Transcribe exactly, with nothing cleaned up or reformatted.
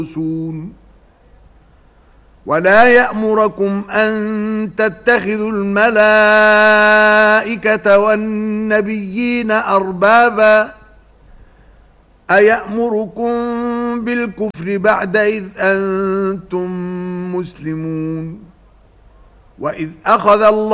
ولا يأمركم أن تتخذوا الملائكة والنبيين أربابا أيأمركم بالكفر بعد إذ أنتم مسلمون وإذ أخذ الله